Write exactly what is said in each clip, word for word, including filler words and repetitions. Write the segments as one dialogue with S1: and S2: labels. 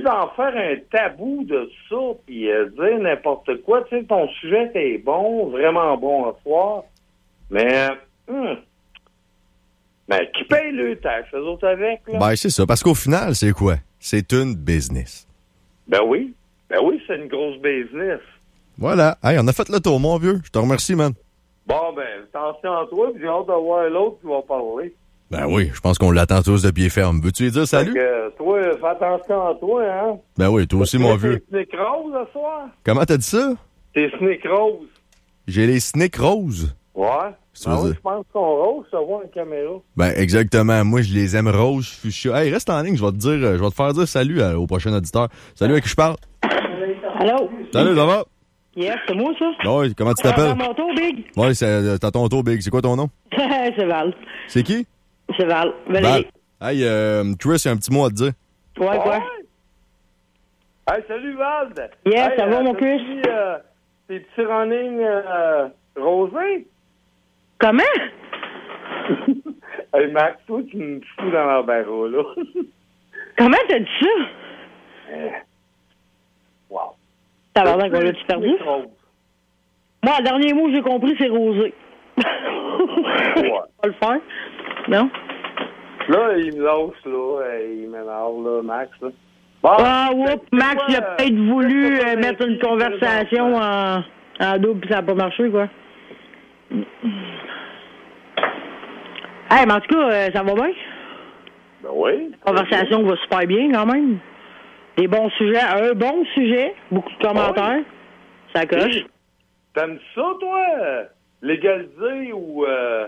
S1: d'en faire un tabou de ça, puis euh, dire n'importe quoi, tu sais, ton sujet est bon, vraiment bon à soir, mais, hum, ben, qui paye le taxe, les autres avec, là?
S2: Ben, c'est ça, parce qu'au final, c'est quoi? C'est une business.
S1: Ben oui, ben oui, c'est une grosse business.
S2: Voilà. Hey, on a fait le tour, mon vieux. Je te remercie, man.
S1: Bon, ben, attention à toi, puis j'ai hâte de voir l'autre qui va parler.
S2: Ben oui, je pense qu'on l'attend tous de pied ferme. Veux-tu lui dire salut?
S1: Donc, euh, toi, fais attention à toi, hein?
S2: Ben oui, toi aussi, mon vieux.
S1: T'es sneak rose ce soir?
S2: Comment t'as dit ça?
S1: T'es sneak rose.
S2: J'ai les sneaks roses.
S1: Ouais.
S2: C'est
S1: Ben
S2: ça.
S1: oui, je pense qu'on rose, ça voit en caméra.
S2: Ben, exactement. Moi, je les aime roses, fuchsia. Hey, reste en ligne, je vais te dire, je vais te faire dire salut à, au prochain auditeur. Salut, à qui je parle?
S3: Allô?
S2: Salut, ça va?
S3: Yes, c'est moi, ça?
S2: Oui, comment tu t'appelles?
S3: À mon tour, Big?
S2: Oui, c'est, t'as ton tour, Big. C'est quoi ton nom?
S3: C'est Val.
S2: C'est qui?
S3: C'est Val.
S2: Val.
S3: Valérie.
S2: Hey, euh, Chris, il y a un petit mot à te dire.
S3: Ouais, quoi?
S1: Hey, salut, Val!
S3: Yes,
S1: hey,
S3: ça va,
S1: euh,
S3: mon
S1: t'as
S3: Chris?
S1: dit, euh, tes petits running euh, rosés?
S3: Comment?
S1: Hey, Max, toi, tu me fous dans l'embarras, là.
S3: Comment t'as dit ça?
S1: Euh, wow.
S3: T'as l'air qu'on l'a-tu perdu? Moi, le dernier mot que j'ai compris, c'est rosé.
S1: Ouais.
S3: Pas le faire? Non?
S1: Là, il me lâche, là. euh, Il m'énerve, là, Max, là. Bon,
S3: Ah, oups,
S1: c'est
S3: Max,
S1: quoi,
S3: il a
S1: euh,
S3: peut-être voulu
S1: c'est
S3: euh,
S1: pas
S3: mettre une
S1: inquiet,
S3: conversation en, en double, puis ça n'a pas marché, quoi. Hey, mais en tout cas, euh, ça va bien?
S1: Ben oui.
S3: La conversation va super bien, quand même. Des bons sujets, un bon sujet, beaucoup de commentaires. Ça coche.
S1: Hey, t'aimes ça, toi? euh, Légaliser ou... Euh...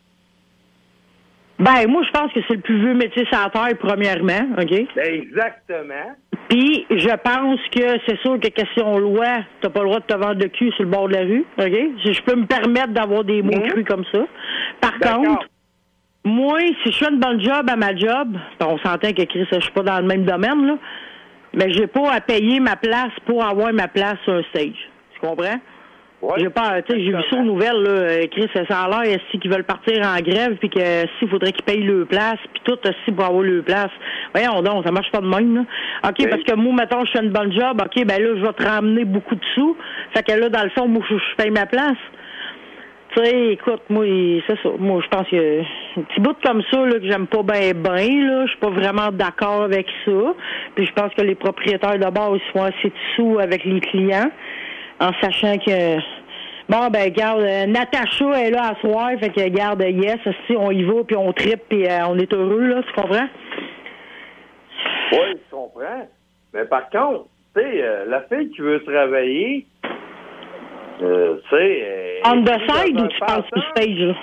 S3: Ben, moi, je pense que c'est le plus vieux métier sur la terre, premièrement, OK?
S1: Ben, exactement.
S3: Puis, je pense que c'est sûr que question loi, t'as pas le droit de te vendre le cul sur le bord de la rue, OK? Si je peux me permettre d'avoir des mots
S1: Mmh.
S3: crus comme ça. Par
S1: D'accord.
S3: contre, moi, si je fais une bonne job à ma job, ben, on s'entend que Chris, je suis pas dans le même domaine, là, mais j'ai pas à payer ma place pour avoir ma place sur un stage. Tu comprends?
S1: Ouais.
S3: J'ai pas, tu sais, j'ai vu ça aux nouvelles, là, Chris, ça a l'air, est-ce qu'ils veulent partir en grève, puis que s'il faudrait qu'ils payent leur place, puis tout, si pour avoir leur place. Voyons donc, ça marche pas de même, là. OK,
S1: Oui.
S3: parce que moi, mettons, je fais une bonne job, OK, ben là, je vais te ramener beaucoup de sous. Fait que là, dans le fond, moi, je, je paye ma place. Tu sais, écoute, moi, c'est ça. Moi, je pense que un petit bout comme ça, là, que j'aime pas bien, bien, là, je suis pas vraiment d'accord avec ça. Puis je pense que les propriétaires de base sont assez de sous avec les clients, en sachant que, bon, ben, regarde, euh, Natacha est là à soir, fait que, regarde, yes, si on y va, puis on trippe, puis euh, on est heureux, là, tu comprends?
S1: Oui, je comprends. Mais par contre, tu sais, euh, la fille qui veut travailler, euh, tu sais... euh,
S3: On the
S1: elle est
S3: side
S1: dans
S3: ou
S1: un
S3: tu penses du
S1: passant.
S3: stage, là?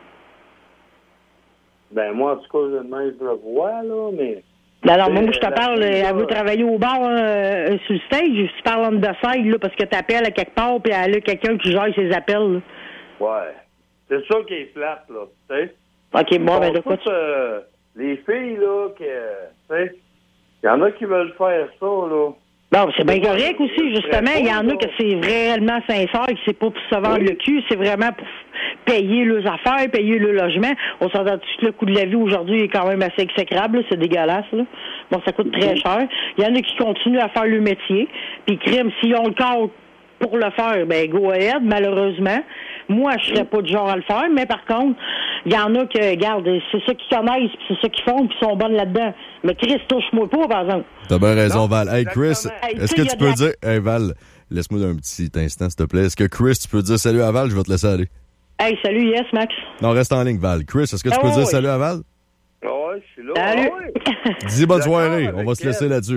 S1: Ben, moi, en tout cas, je, je le vois, là, mais...
S3: Ben alors, moi, je te
S1: la
S3: parle,
S1: fille,
S3: elle veut
S1: là,
S3: travailler au bar euh, sur le stage, tu parles on the side, là, parce que t'appelles à quelque part, puis elle a quelqu'un qui gère ses appels, là.
S1: Ouais. C'est ça qui est plate, là, tu sais.
S3: OK, bon, ben, de quoi
S1: toutes, euh, les filles, là, que, tu sais, il y en a qui veulent faire ça, là.
S3: Bon, c'est bien correct aussi, justement. Il y en a que c'est réellement sincère, que c'est pas pour se vendre
S1: Oui.
S3: le cul, c'est vraiment pour payer leurs affaires, payer le logement. On s'entend tout que le coût de la vie aujourd'hui est quand même assez exécrable, là, c'est dégueulasse, là. Bon, ça coûte très cher. Il y en a qui continuent à faire le métier. Puis, crime, s'ils ont le corps pour le faire, ben go ahead, malheureusement. Moi, je serais pas du genre à le faire, mais par contre, il y en a que, regarde, c'est ça qu'ils connaissent, puis c'est ça qu'ils font, puis ils sont bonnes là-dedans. Mais Chris, touche-moi pas, par exemple.
S2: T'as bien raison,
S1: Non,
S2: Val. Hey, Chris,
S1: exactement.
S3: Hey,
S2: est-ce
S3: tu
S2: que
S3: sais,
S2: tu
S3: y a
S2: peux
S3: de la-
S2: dire... Hey, Val, laisse-moi un petit instant, s'il te plaît. Est-ce que, Chris, tu peux dire salut à Val? Je vais te laisser aller.
S3: Hey, salut, yes, Max.
S2: Non, reste en ligne, Val. Chris, est-ce que tu
S3: Ah
S2: peux
S3: ouais,
S2: dire
S3: ouais.
S2: salut à Val?
S1: Ah ouais, je suis là.
S3: Salut.
S1: Ah ouais.
S2: Dis bonne
S1: D'accord
S2: soirée. On
S1: avec
S2: va se laisser
S1: elle.
S2: là-dessus.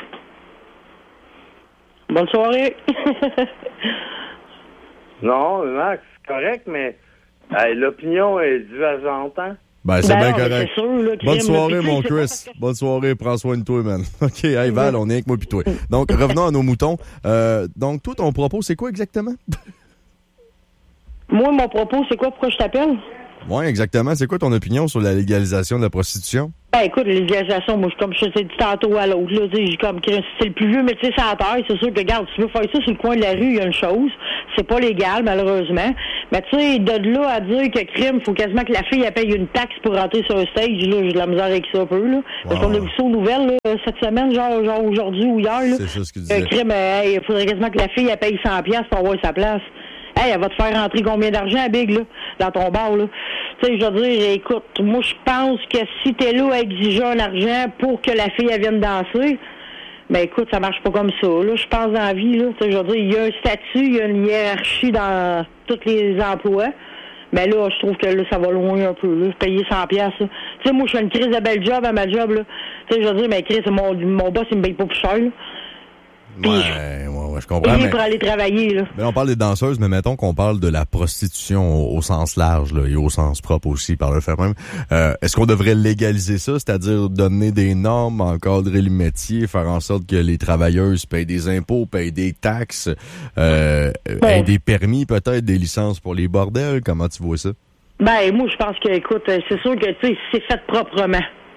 S3: Bonne soirée.
S1: Non, Max, c'est correct, mais hey, l'opinion est divergente, hein?
S2: Ben, c'est
S3: Ben
S2: bien
S3: non, mais
S2: correct.
S3: c'est sûr, là, crime,
S2: Bonne
S3: là.
S2: soirée,
S3: Puis,
S2: mon
S3: tu sais, c'est
S2: Chris.
S3: pas parce que-
S2: Bonne soirée. Prends soin de toi, man. OK, hey, Val, on est avec moi pis toi. Donc, revenons à nos moutons. Euh, donc, toi, ton propos, c'est quoi exactement?
S3: Moi, mon propos, c'est quoi? Pourquoi je t'appelle?
S2: Oui, exactement. C'est quoi ton opinion sur la légalisation de la prostitution?
S3: Ben, écoute, les légalisations, moi, comme je t'ai dit tantôt à l'autre, là, j'ai comme, c'est le plus vieux métier sur la terre, c'est sûr que, regarde, si tu veux faire ça sur le coin de la rue, il y a une chose, c'est pas légal, malheureusement, mais tu sais, de là à dire que crime, faut quasiment que la fille, elle paye une taxe pour rentrer sur un stage, là, j'ai de la misère avec ça un peu, là, wow. Parce qu'on a vu ça aux nouvelles, là, cette semaine, genre, genre aujourd'hui ou hier, là.
S2: C'est ça ce que tu disais.
S3: Le crime, il euh, faudrait quasiment que la fille, elle paye cent piastres pour avoir sa place. Hey, elle va te faire rentrer combien d'argent, Big, là, dans ton bar, là? Tu sais, je veux dire, écoute, moi, je pense que si t'es là à exiger un argent pour que la fille, elle vienne danser, ben, écoute, ça marche pas comme ça, là. Je pense dans la vie, là. Tu sais, je veux dire, il y a un statut, il y a une hiérarchie dans tous les emplois. Mais là, je trouve que là, ça va loin un peu, là. Payer cent piastres, là. Tu sais, moi, je fais une crise de belle job à ma job, là. Tu sais, je veux dire, mais Chris, mon, mon boss, il me paye pas plus cher, là.
S2: Ouais, ouais, ouais, je comprends.
S3: Mais...
S2: mais...
S3: pour aller travailler, là.
S2: Mais on parle des danseuses, mais mettons qu'on parle de la prostitution au, au sens large, là, et au sens propre aussi, par le fait même. Euh, est-ce qu'on devrait légaliser ça, c'est-à-dire donner des normes, encadrer le métier, faire en sorte que les travailleuses payent des impôts, payent des taxes, euh,
S3: ouais.
S2: aient des permis, peut-être des licences pour les bordels? Comment tu vois ça?
S3: Ben, moi, je pense que, écoute, c'est sûr que, tu sais, c'est fait proprement.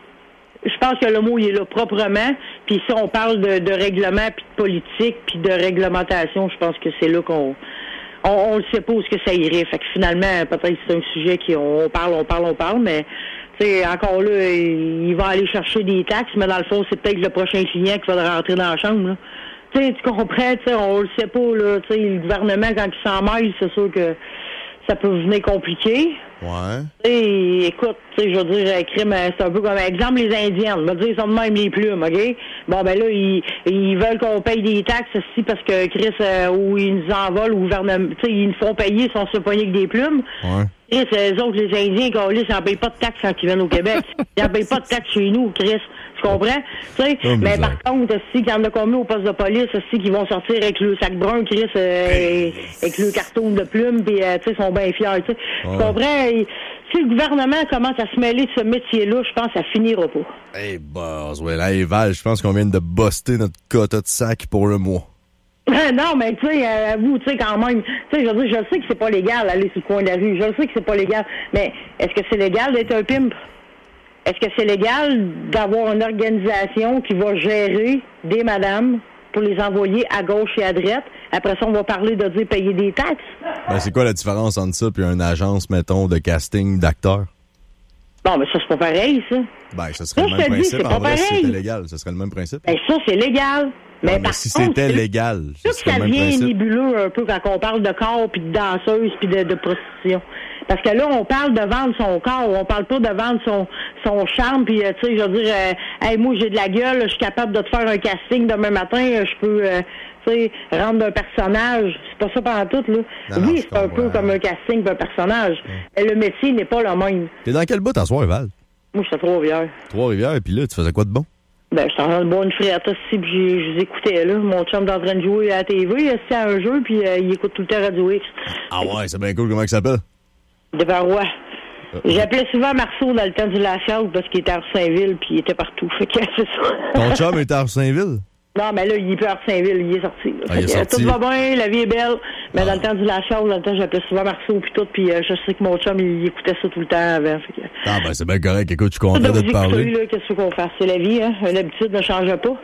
S3: Je pense que le mot, il est là proprement. Puis si on parle de, de règlement, puis de politique, puis de réglementation, je pense que c'est là qu'on on, on le sait pas où est-ce que ça irait. Fait que finalement, peut-être c'est un sujet qui on parle, on parle, on parle, mais tu sais, encore là, il, il va aller chercher des taxes, mais dans le fond, c'est peut-être le prochain client qui va rentrer dans la chambre, là. Tu sais, tu comprends, tu sais, on le sait pas, là. Tu sais, le gouvernement, quand il s'en mêle, c'est sûr que ça peut venir compliqué.
S2: Ouais.
S3: Et écoute, tu sais, je veux dire, crime, c'est un peu comme exemple les Indiennes. Je veux dire, ils sont de même les plumes, OK? Bon, ben là, ils, ils veulent qu'on paye des taxes aussi parce que Chris, euh, où ils nous envolent, au gouvernement, tu sais, ils nous font payer, ils sont se pogner avec des plumes.
S2: Ouais.
S3: Chris, les autres, les Indiens, quand ils n'en payent pas de taxes quand ils viennent au Québec. Ils n'en payent pas de taxes chez nous, Chris. Tu comprends? Tu sais, oh, mais par contre, aussi, quand il y en a combien au poste de police, aussi, qui vont sortir avec le sac brun, Chris, euh, hey. avec le carton de plumes, puis, euh, tu sais, ils sont bien fiers, tu sais. Ouais. Tu comprends? Et, si le gouvernement commence à se mêler de ce métier-là, je pense que ça finira pas.
S2: Hey, boss, ouais, là, hey, Val, je pense qu'on vient de buster notre quota de sac pour le mois.
S3: Non, mais tu sais, euh, vous, tu sais, quand même, tu sais, je veux dire, je sais que c'est pas légal d'aller sur le coin de la rue, je sais que c'est pas légal, mais est-ce que c'est légal d'être un pimp? Est-ce que c'est légal d'avoir une organisation qui va gérer des madames pour les envoyer à gauche et à droite? Après ça, on va parler de dire payer des taxes.
S2: Ben, c'est quoi la différence entre ça et une agence, mettons, de casting d'acteurs?
S3: Bon, mais ça, c'est pas pareil, ça.
S2: Ben, ça serait
S3: ça,
S2: le même
S3: dis,
S2: principe.
S3: C'est pas
S2: en vrai,
S3: pareil.
S2: si c'était légal, ce serait le même principe.
S3: Ben, ça, c'est légal. Mais,
S2: ouais, mais
S3: par
S2: si
S3: contre,
S2: c'était légal, ce serait
S3: ça
S2: le même
S3: devient
S2: principe.
S3: nébuleux un peu quand on parle de corps, puis de danseuse, puis de, de prostitution. Parce que là, on parle de vendre son corps, on parle pas de vendre son son charme, puis, euh, tu sais, je veux dire, euh, hey, moi, j'ai de la gueule, je suis capable de te faire un casting demain matin, je peux, euh, tu sais, rendre un personnage. C'est pas ça pendant tout, là.
S2: Non, non,
S3: oui, c'est un peu comme un casting d'un personnage, ouais. Mais le métier n'est pas le même.
S2: T'es dans quel bout à soir, Val?
S3: Moi, je suis à Trois-Rivières.
S2: Trois-Rivières, et puis là, tu faisais quoi de bon?
S3: Ben, j'étais en train de boire une frette aussi, puis je les écoutais, là. Mon chum est en train de jouer à la T V, il à un jeu, puis euh, il écoute tout le temps Radio X.
S2: Ah ouais, c'est bien cool. Comment il s'appelle?
S3: De Barois. Uh-huh. J'appelais souvent Marceau dans le temps du Lachaume parce qu'il était à Saint-Ville, puis il était partout. Fait que c'est ça.
S2: Ton chum était à Saint-Ville?
S3: Non, mais là, il est plus à Saint-Ville, il est sorti.
S2: Ah, il est sorti.
S3: Tout va bien, la vie est belle. Mais ah. dans le temps du Lachaume, dans le temps, j'appelais souvent Marceau, puis tout, puis euh, je sais que mon chum, il écoutait ça tout le temps avant. Fait que...
S2: Ah, ben, c'est bien correct. Écoute, je suis content de te parler.
S3: Là, qu'est-ce qu'on fasse? C'est la vie, hein? Une habitude ne change pas.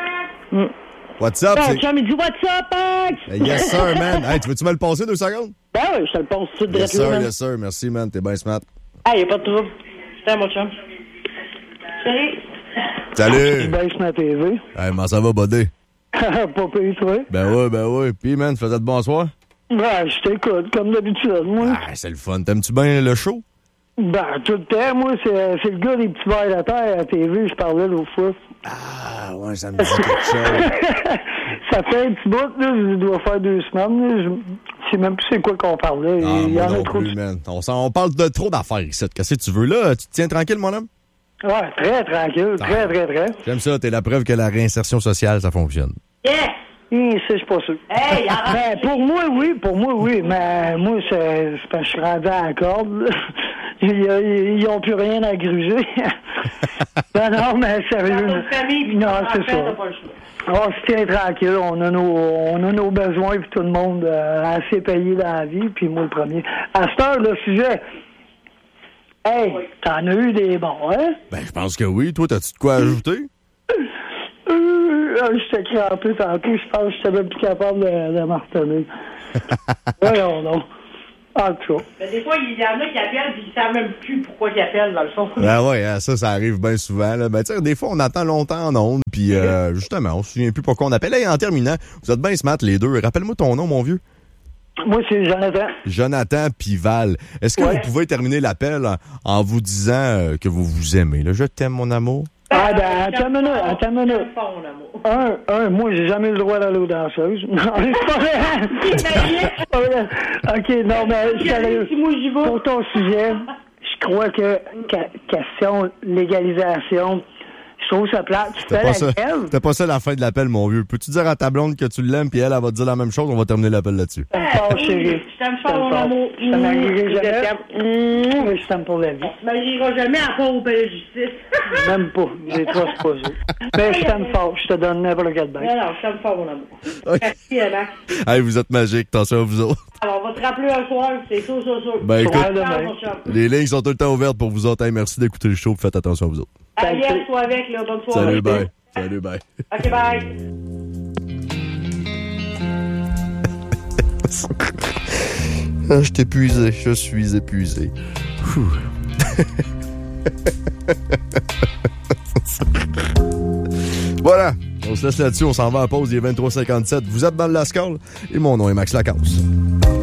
S3: Mm.
S2: What's up?
S3: Mon chum, il dit What's up, Max?
S2: Yes, sir, man. Hey, tu veux-tu me le passer deux secondes?
S3: Ben oui, je te le passe tout de
S2: Yes,
S3: suite.
S2: sir,
S3: là,
S2: yes, sir. Merci, man. T'es bien smart.
S3: Ah, y'a pas de trouble. Salut, mon chum. Salut.
S2: Salut.
S4: Ben, je suis à la T V.
S2: Hey, comment ça va, buddy?
S4: Pas payé, toi?
S2: Ben ouais, ben ouais. Puis, man, tu faisais de bonsoir?
S4: Ben, je t'écoute, comme d'habitude, moi.
S2: Ah, c'est le fun. T'aimes-tu bien le show?
S4: Ben, tout le temps, moi, c'est, c'est le gars des petits verres à terre à la T V, je parlais l'autre fois.
S2: Ah, ouais, ça me dit quelque chose.
S4: Ça fait un petit bout, là, je dois faire deux semaines, là, je sais même plus c'est quoi qu'on parlait.
S2: Ah,
S4: il y
S2: moi
S4: en a
S2: non
S4: trop
S2: plus,
S4: de...
S2: man. On, on parle de trop d'affaires ici. Qu'est-ce que tu veux, là? Tu te tiens tranquille, mon homme?
S4: Ouais, très tranquille, très, ah, très, très.
S2: J'aime ça, t'es la preuve que la réinsertion sociale, ça fonctionne.
S3: Yes!
S4: Hum, ça, je suis pas sûr.
S3: Hey,
S4: ben, pour moi, oui, pour moi, oui, mais moi, c'est, c'est parce que je suis rendu à la corde, ils, ils ont plus rien à gruger. non, non, mais sérieux.
S3: Famille,
S4: non, c'est ça. On se tient tranquille, on a nos, on a nos besoins, puis tout le monde euh, a assez payé dans la vie, puis moi le premier. À cette heure, le sujet, Hey, t'en as eu des bons, hein?
S2: Ben, je pense que oui. Toi, t'as-tu de quoi ajouter?
S4: Euh, j'étais crampé tantôt, je pense que j'étais même plus capable de, de m'en retenir. Voyons donc. En tout cas.
S3: Mais des fois, il y en a qui appellent et ils savent même plus pourquoi ils appellent, dans le fond.
S2: Ben ouais, hein, ça, ça arrive bien souvent. Là. Ben, tu sais, des fois, on attend longtemps en ondes, puis euh, justement, on se souvient plus pourquoi on appelle. Et en terminant, vous êtes bien smart, les deux. Rappelle-moi ton nom, mon vieux.
S4: Moi, c'est Jonathan.
S2: Jonathan Pival. Est-ce que
S4: Ouais.
S2: vous pouvez terminer l'appel en, en vous disant euh, que vous vous aimez? Là? Je t'aime, mon amour.
S4: Ah, ben, attends une minute, attends une minute.
S3: Pas mon amour.
S4: Un, un, moi, j'ai jamais eu le droit d'aller aux danseuses. Non, c'est pas vrai. C'est pas vrai. OK, non, mais sérieux.
S3: Si moi j'y vais.
S4: Pour ton sujet, je crois que que- question légalisation, je trouve ça plate. Tu fais
S2: C'était pas,
S4: la
S2: ça,
S4: grève,
S2: c'était pas ça la fin de l'appel, mon vieux. Peux-tu dire à ta blonde que tu l'aimes, puis elle, elle va te dire la même chose? On va terminer l'appel là-dessus.
S4: je t'aime fort, chérie.
S3: Je t'aime fort, mon amour.
S4: Je te marierai
S3: Je
S4: jamais.
S3: t'aime.
S4: Mais je t'aime pour la vie.
S3: Tu m'arriveras jamais à part au palais de justice.
S4: Même pas. J'ai trois pas ça. Mais je t'aime fort. Je te donne n'importe quel bain.
S3: Non, non, je t'aime fort, mon amour.
S2: Ok.
S3: Merci, Max.
S2: Hey, vous êtes magique. Attention à vous autres.
S3: Alors, on va te rappeler un soir, c'est sûr, sûr, sûr.
S2: Ben, écoute,
S4: Ouais, demain.
S3: Ciao, mon chum.
S2: les lignes sont tout le temps ouvertes pour vous autres. Hey, merci d'écouter le show. Puis faites attention à vous autres.
S3: Allez, toi avec, là. Bonne soirée.
S2: Salut, bye. Salut, bye.
S3: OK, bye.
S2: Ah, je t'ai épuisé. Je suis épuisé. Ouh. Voilà. On se laisse là-dessus. On s'en va à pause. Il est vingt-trois cinquante-sept. Vous êtes dans le Lascaux et mon nom est Max Lacasse.